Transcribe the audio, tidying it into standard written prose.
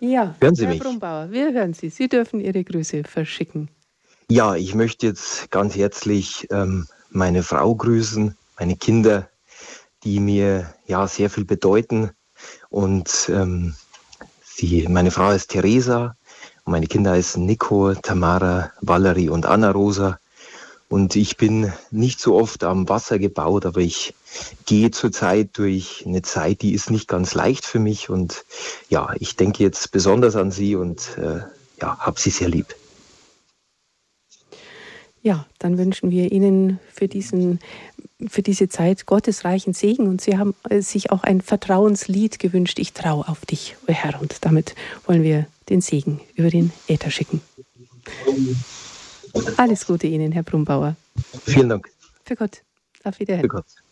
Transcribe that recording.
Ja, Hören Sie Herr mich? Brumbauer, wir hören Sie. Sie dürfen Ihre Grüße verschicken. Ja, ich möchte jetzt ganz herzlich meine Frau grüßen, meine Kinder, die mir ja sehr viel bedeuten. Und meine Frau ist Theresa und meine Kinder heißen Nico, Tamara, Valerie und Anna-Rosa. Und ich bin nicht so oft am Wasser gebaut, aber ich gehe zurzeit durch eine Zeit, die ist nicht ganz leicht für mich. Und ja, ich denke jetzt besonders an sie und ja, habe sie sehr lieb. Ja, dann wünschen wir Ihnen für diese Zeit Gottes reichen Segen. Und Sie haben sich auch ein Vertrauenslied gewünscht. Ich traue auf dich, o Herr. Und damit wollen wir den Segen über den Äther schicken. Alles Gute Ihnen, Herr Brumbauer. Vielen Dank. Für Gott. Auf Wiederhören. Für Gott.